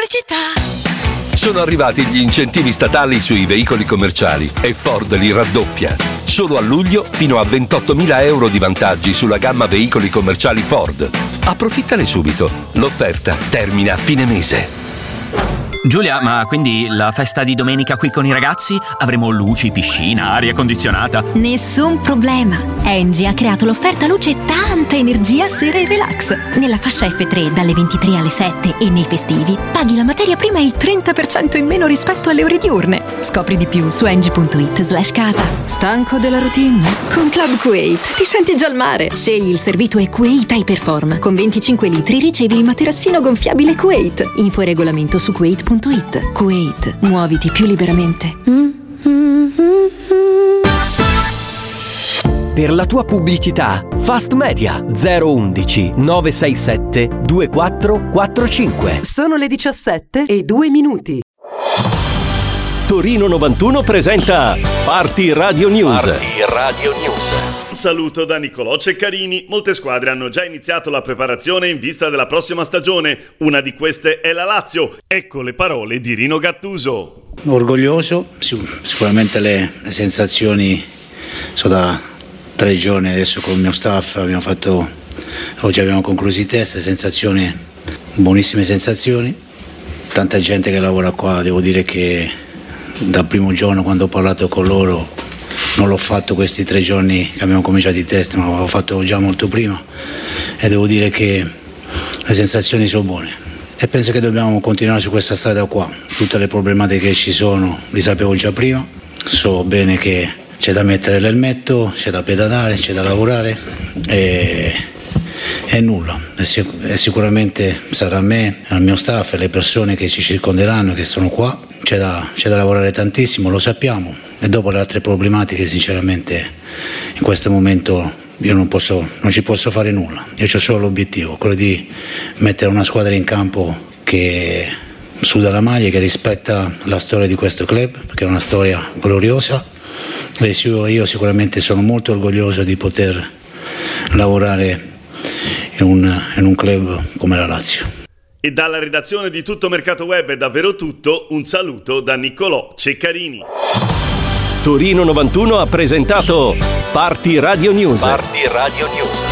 pubblicità. Sono arrivati gli incentivi statali sui veicoli commerciali e Ford li raddoppia. Solo a luglio fino a 28.000 euro di vantaggi sulla gamma veicoli commerciali Ford. Approfittane subito. L'offerta termina a fine mese. Giulia, ma quindi la festa di domenica qui con i ragazzi? Avremo luci, piscina, aria condizionata? Nessun problema. Engie ha creato l'offerta luce tanta energia sera e relax. Nella fascia F3 dalle 23 alle 7 e nei festivi paghi la materia prima il 30% in meno rispetto alle ore diurne. Scopri di più su engie.it/casa. Stanco della routine? Con Club Kuwait ti senti già al mare. Scegli il servito Kuwait Hyperform. Con 25 litri ricevi il materassino gonfiabile Kuwait. Info e regolamento su Kuwait.it. Kuwait, muoviti più liberamente. Per la tua pubblicità, Fast Media 011 967 2445. Sono le 17:02. Torino 91 presenta Party Radio News. Un saluto da Niccolò Ceccarini. Molte squadre hanno già iniziato la preparazione in vista della prossima stagione. Una di queste è la Lazio. Ecco le parole di Rino Gattuso. Orgoglioso, sicuramente le sensazioni sono da 3 giorni adesso con il mio staff. Oggi abbiamo concluso i test, sensazioni, buonissime sensazioni. Tanta gente che lavora qua, devo dire che dal primo giorno quando ho parlato con loro non l'ho fatto questi 3 giorni che abbiamo cominciato i test, ma l'avevo fatto già molto prima e devo dire che le sensazioni sono buone e penso che dobbiamo continuare su questa strada qua. Tutte le problematiche che ci sono li sapevo già prima, so bene che c'è da mettere l'elmetto, c'è da pedalare, c'è da lavorare e nulla, e sicuramente sarà a me, al mio staff e alle persone che ci circonderanno, che sono qua. C'è da lavorare tantissimo, lo sappiamo, e dopo le altre problematiche sinceramente in questo momento io non ci posso fare nulla. Io ho solo l'obiettivo, quello di mettere una squadra in campo che suda la maglia, che rispetta la storia di questo club, perché è una storia gloriosa, e io sicuramente sono molto orgoglioso di poter lavorare in un club come la Lazio. E dalla redazione di Tutto Mercato Web è davvero tutto. Un saluto da Niccolò Ceccarini. Torino 91 ha presentato Party Radio News.